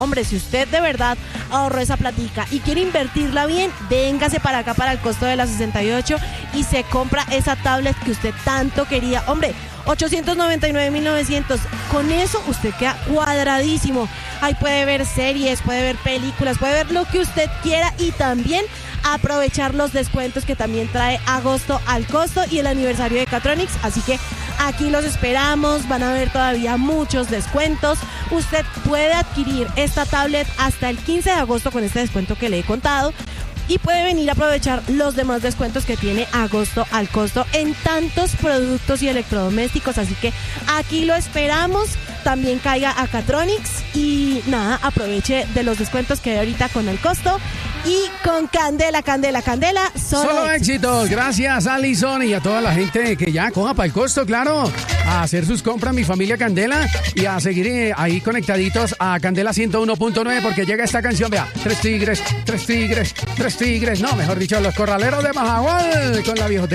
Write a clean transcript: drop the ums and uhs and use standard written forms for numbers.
Hombre, si usted de verdad ahorró esa platica y quiere invertirla bien, véngase para acá, para el costo de la 68 y se compra esa tablet que usted tanto quería. Hombre, 899.900. Con eso usted queda cuadradísimo. Ahí puede ver series, puede ver películas, puede ver lo que usted quiera y también aprovechar los descuentos que también trae agosto al costo y el aniversario de Catronics. Así que aquí los esperamos, van a haber todavía muchos descuentos. Usted puede adquirir esta tablet hasta el 15 de agosto con este descuento que le he contado. Y puede venir a aprovechar los demás descuentos que tiene agosto al costo en tantos productos y electrodomésticos. Así que aquí lo esperamos. También caiga a Catronics y nada, aproveche de los descuentos que hay ahorita con el costo. Y con Candela, solo éxitos. Gracias, Alison, y a toda la gente que ya coja para el costo, claro, a hacer sus compras, mi familia Candela, y a seguir ahí conectaditos a Candela 101.9 porque llega esta canción, vea, tres tigres, no, mejor dicho, los corraleros de Majagual con la vieja.